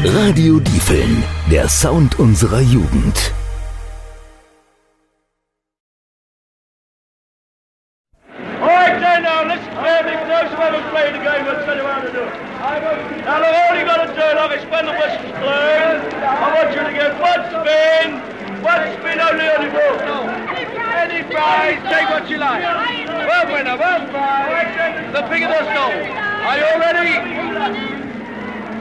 Radio Diefeln, der Sound unserer Jugend. Alright then now, listen carefully, for those who haven't played the game, I'll tell you how to do it. Now look, all you got to do, like it's when the whistle's blown, I want you to get one spin only on the ball. Any prize, take what you like. One winner, one prize, the bigger the snow. Are you all ready?